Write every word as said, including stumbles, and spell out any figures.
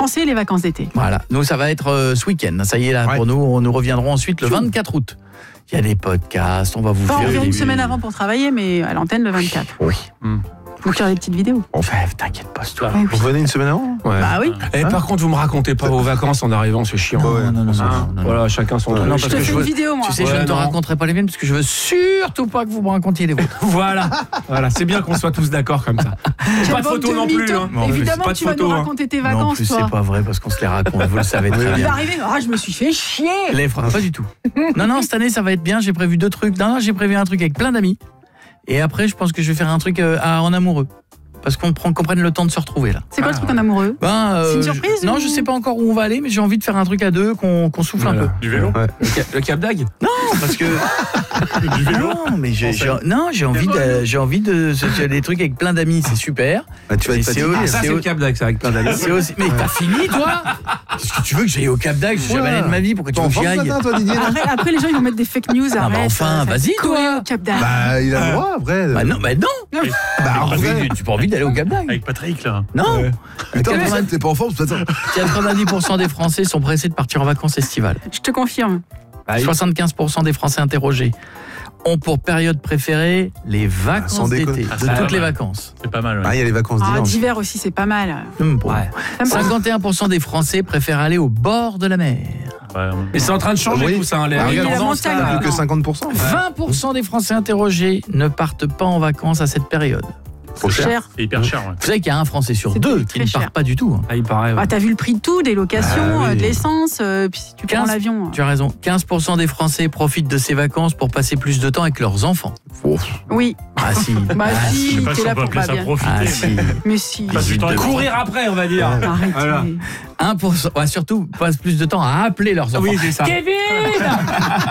compenser les vacances d'été. Voilà, nous ça va être euh, ce week-end. Ça y est là Ouais. pour nous. On, nous reviendrons ensuite le vingt-quatre août. Il y a des podcasts, on va vous Enfin, on faire revient des- une semaine avant pour travailler, mais à l'antenne le vingt-quatre. Oui. Pour faire des petites vidéos. Enfin, t'inquiète pas, toi. Ouais, Vous venez une semaine avant? Ouais. Bah oui. Et par contre, vous me racontez pas vos vacances en arrivant, c'est chiant. Non, non, non, non, Hein, non, non, voilà, chacun son truc. non, Je parce te que fais je une veux- vidéo, moi. Tu sais, je Ouais, ne te non. raconterai pas les miennes parce que je veux surtout pas que vous me racontiez les vôtres. Voilà, voilà, c'est bien qu'on soit tous d'accord comme ça. Quelle Pas de bande photo non plus. mythos. Hein. Non, mais Évidemment, pas que de tu vas photo, nous hein. raconter tes Non, en vacances, plus, toi. c'est pas vrai parce qu'on se les raconte. Vous le savez très Il bien. va arriver. Ah, je me suis fait chier. Les phrases, pas du tout. Non, non, cette année, ça va être bien. J'ai prévu deux trucs. Non, non, j'ai prévu un truc avec plein d'amis. Et après, je pense que je vais faire un truc euh, à- en amoureux. Parce qu'on prend, qu'on prenne le temps de se retrouver là. C'est quoi le truc en amoureux? Ben, euh, C'est une surprise je- Non, ou- je sais pas encore où on va aller, mais j'ai envie de faire un truc à deux, qu'on qu'on souffle Voilà. un peu. Du vélo. Ouais. Le, cap, le Cap d'Agde. Non, parce que Du vélo. non, mais j'ai, j'ai- non, j'ai envie de, j'ai envie de, c'est des trucs avec plein d'amis, c'est super. Bah, tu vas Et être c'est fatigué. au- Ah, ça, c'est au- le Cap d'Agde, ça, avec plein d'amis. C'est aussi, mais t'as fini toi? Qu'est-ce que tu veux que j'aille au Cap d'Agde? J'ai jamais allé de ma vie, pourquoi tu veux que j'y aille? toi, Didier, là Après, après, les gens, ils vont mettre des fake news. mais arrête, enfin, ça- vas-y, Courir toi. au Cap d'Agde. Bah, il a le droit, après. Bah non, bah non. Bah, T'as en pas vrai. envie- tu pas envie d'aller au Cap d'Agde? Avec Patrick, là. Non. Putain, mais quatre-vingt- t'es pas en forme, c'est pas ça. quatre-vingt-dix pour cent des Français sont pressés de partir en vacances estivales. Je te confirme. soixante-quinze pour cent des Français interrogés ont pour période préférée les vacances sans déconner. d'été, Ah, de ça toutes va, les ouais. vacances. C'est pas mal, ouais. Ah, il y a les vacances Ah, d'hiver. d'hiver aussi, c'est pas mal. Hum, bon. Ouais. T'aimes pas? cinquante et un pour cent des Français préfèrent aller au bord de la mer. Ouais, on- Et c'est en train de changer Oui. tout ça, hein, les Ah, les regarde, la tendances, montagne, là. là. Plus que cinquante pour cent. vingt pour cent des Français interrogés ne partent pas en vacances à cette période. Trop cher. Cher. C'est hyper cher, ouais. Vous savez qu'il y a un Français sur C'est deux très qui ne cher. part pas du tout. hein. Ah, il paraît. ouais. Ah, t'as vu le prix de tout, des locations, Ah, oui. euh, de l'essence, euh, puis si tu prends quinze l'avion. Tu as raison. quinze pour cent des Français profitent de ces vacances pour passer plus de temps avec leurs enfants. Oui, Ah si. bah Ah, Je si, sais pas t'es si on là peut pour appeler pas ça bien. profiter, Ah, mais- si. Mais si. Passe du temps avec- Courir après, on va dire. Arrêtez. Voilà. un pour cent, ouais, surtout, passe plus de temps à appeler leurs enfants. Oui, c'est ça. Kevin